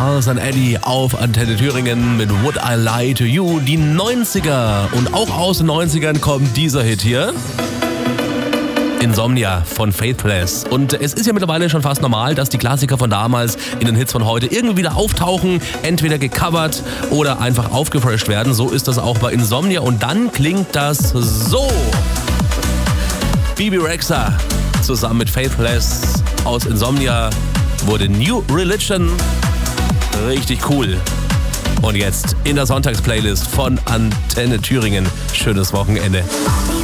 Miles and Eddie auf Antenne Thüringen mit Would I Lie to You. Die 90er und auch aus den 90ern kommt dieser Hit hier. Insomnia von Faithless. Und es ist ja mittlerweile schon fast normal, dass die Klassiker von damals in den Hits von heute irgendwie wieder auftauchen, entweder gecovert oder einfach aufgefrischt werden. So ist das auch bei Insomnia und dann klingt das so. Bebe Rexha zusammen mit Faithless aus Insomnia wurde New Religion. Richtig cool. Und jetzt in der Sonntagsplaylist von Antenne Thüringen. Schönes Wochenende.